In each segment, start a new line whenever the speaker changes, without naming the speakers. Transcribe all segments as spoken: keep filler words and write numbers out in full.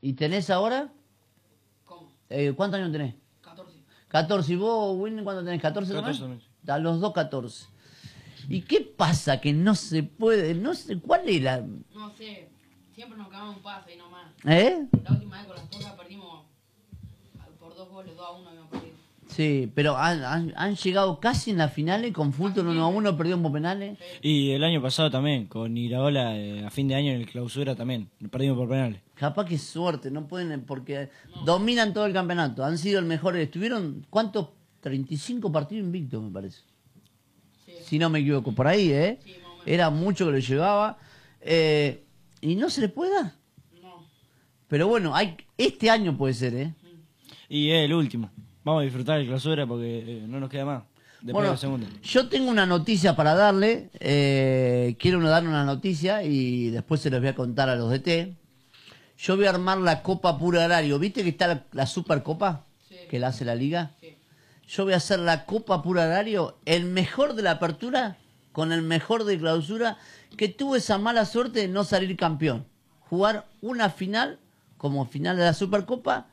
¿Y tenés ahora?
¿Cómo?
Eh, ¿Cuántos años tenés?
catorce.
catorce. ¿Y vos, Willy, cuánto tenés? ¿catorce también?
catorce.
A los dos catorce. ¿Y qué pasa que no se puede? No sé, ¿cuál es la...?
No sé, siempre nos quedamos un paso y nomás.
¿Eh?
La última vez con las Tocas perdimos por dos goles, dos a uno habíamos perdido.
Sí, pero han, han, han llegado casi en las finales con Fulton uno a uno, perdió por penales.
Y el año pasado también, con Iraola, eh, a fin de año en el clausura también, perdimos por penales.
Capaz que suerte, no pueden, porque dominan todo el campeonato, han sido el mejor, estuvieron, ¿cuántos? treinta y cinco partidos invictos, me parece.
Sí.
Si no me equivoco, por ahí, ¿eh?
Sí, más o menos.
Era mucho que lo llevaba. Eh, ¿Y no se les puede dar?
No.
Pero bueno, hay este año puede ser, ¿eh?
Y es el último. Vamos a disfrutar el clausura porque eh, no nos queda más. Después
Bueno,
de la segunda.
yo tengo una noticia para darle. Eh, quiero dar una noticia y después se los voy a contar a los D T. Yo voy a armar la Copa Pura Horario. ¿Viste que está la, la Supercopa?
Sí.
Que la hace la Liga.
Sí.
Yo voy a hacer la Copa Pura Horario, el mejor de la apertura con el mejor de clausura, que tuvo esa mala suerte de no salir campeón. Jugar una final, como final de la Supercopa,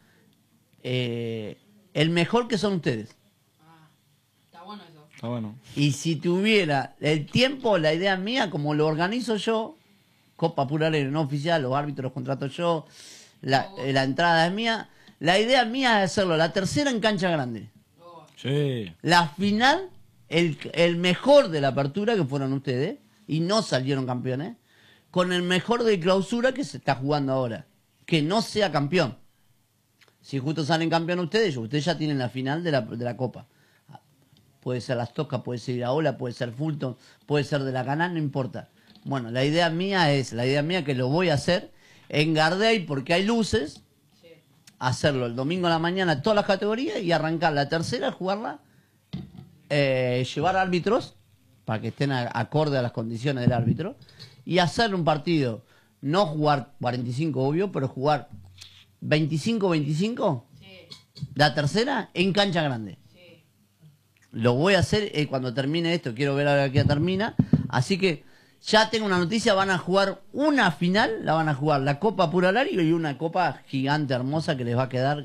eh, el mejor que son ustedes.
Ah, está bueno eso.
Está bueno.
Y si tuviera el tiempo, la idea mía, como lo organizo yo, Copa Pura Horario no oficial, los árbitros los contrato yo, la, eh, la entrada es mía, la idea mía es hacerlo la tercera en cancha grande.
Oh,
Sí.
La final, el, el mejor de la apertura, que fueron ustedes, y no salieron campeones, con el mejor de clausura que se está jugando ahora. Que no sea campeón. Si justo salen campeón ustedes, ustedes ya tienen la final de la, de la Copa. Puede ser Las Tocas, puede ser Iraola, puede ser Fulton, puede ser de la Canal, no importa. Bueno, la idea mía es, la idea mía que lo voy a hacer en Gardey, porque hay luces,
sí.
hacerlo el domingo a la mañana, todas las categorías, y arrancar la tercera, jugarla, eh, llevar árbitros, para que estén a, acorde a las condiciones del árbitro, y hacer un partido, no jugar cuarenta y cinco, obvio, pero jugar veinticinco veinticinco,
Sí.
la tercera, en cancha grande.
Sí.
Lo voy a hacer eh, cuando termine esto, quiero ver a qué termina, así que ya tengo una noticia, van a jugar una final, la van a jugar la Copa Pura Horario y una copa gigante, hermosa, que les va a quedar.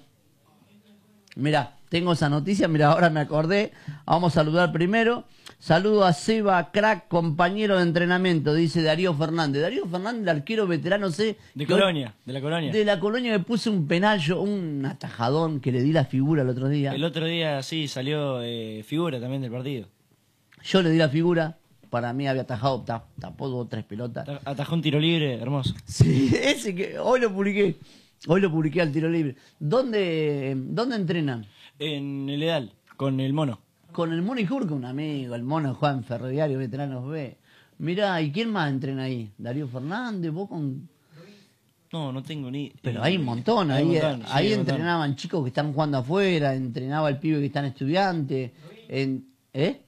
Mirá, tengo esa noticia, mira, ahora me acordé, vamos a saludar primero. Saludo a Seba, crack, compañero de entrenamiento, dice Darío Fernández. Darío Fernández, el arquero veterano, sé...
De
que-
Colonia, de la Colonia.
De la Colonia me puse un penal, yo, un atajadón que le di la figura el otro día.
El otro día sí salió eh, figura también del partido.
Yo le di la figura, para mí había atajado, ta- tapó dos o tres pelotas.
Ata- Atajó un tiro libre, hermoso.
Sí, ese que hoy lo publiqué. Hoy lo publiqué al tiro libre. ¿Dónde, dónde entrenan?
En el Edal, con el mono.
Con el Mono y Jurca, un amigo, el Mono Juan Ferroviario, veteranos B. Mirá, ¿y quién más entrena ahí? Darío Fernández, vos con...
No, no tengo ni...
Pero
eh,
hay un montón,
hay
ahí,
un montón, sí,
ahí
hay un montón.
entrenaban chicos que están jugando afuera, entrenaba el pibe que están estudiantes. En, ¿Eh?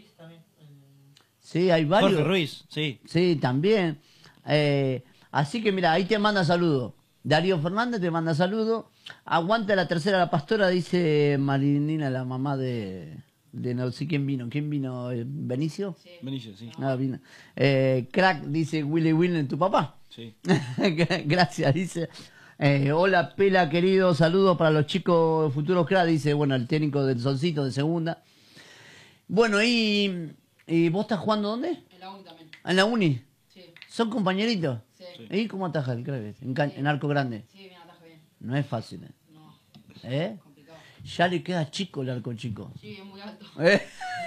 Sí, hay varios.
Jorge Ruiz, sí.
Sí, también. Eh, así que mira, ahí te manda saludos. Darío Fernández te manda saludos. Aguanta la tercera la pastora, dice Marinina, la mamá de, de no sé quién vino. ¿Quién vino? Eh, ¿Benicio?
Sí.
Benicio, sí.
Ah, vino. Eh, crack, dice Willy Willen, tu papá.
Sí.
Gracias, dice. Eh, hola, Pela, querido. Saludos para los chicos futuros crack, dice, bueno, el técnico del Solcito de segunda. Bueno, y, y ¿vos estás jugando dónde?
En la uni también.
¿En la uni?
Sí.
¿Son compañeritos?
Sí. Sí,
¿Y cómo ataja el crack? En, can- en arco grande.
bien, ataja bien.
No es fácil, ¿eh?
No,
¿Eh?
complicado.
Ya le queda chico el arco chico.
Sí, es muy alto.
¿Eh?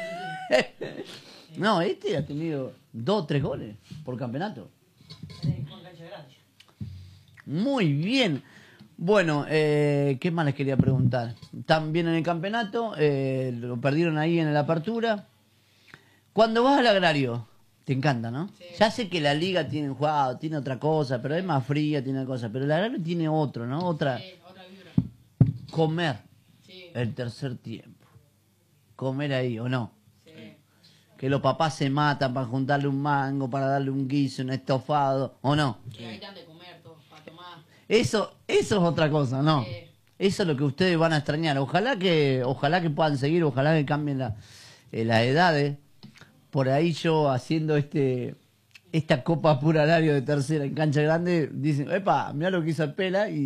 No, este ha tenido dos o tres goles por campeonato. Muy bien. Bueno, eh, ¿qué más les quería preguntar? Están bien en el campeonato, eh, lo perdieron ahí en la apertura. Cuando vas al agrario, te encanta, ¿no?
Sí.
Ya sé que la liga tiene jugado, tiene otra cosa, pero es más fría, tiene otra cosa. Pero el agrario tiene otro, ¿no? Otra.
Sí, otra vibra.
Comer
Sí,
el tercer tiempo. Comer ahí, ¿o no?
sí.
Que los papás se matan para juntarle un mango, para darle un guiso, un estofado, ¿o no?
Y ahí te han de comer todo, para tomar.
Eso, eso es otra cosa, ¿no?
Sí.
Eso es lo que ustedes van a extrañar. Ojalá que, ojalá que puedan seguir, ojalá que cambien la, eh, las edades. Por ahí yo haciendo este esta Copa Pura Horario de tercera en cancha grande, dicen, epa, mirá lo que hizo el Pela y